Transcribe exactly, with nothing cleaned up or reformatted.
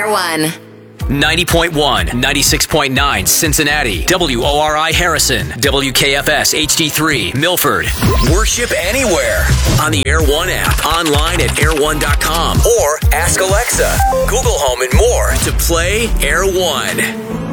Air One. ninety point one, ninety-six point nine Cincinnati, W O R I Harrison, W K F S H D three Milford. Worship anywhere on the Air One app, online at air one dot com, or ask Alexa, Google Home, and more to play Air One.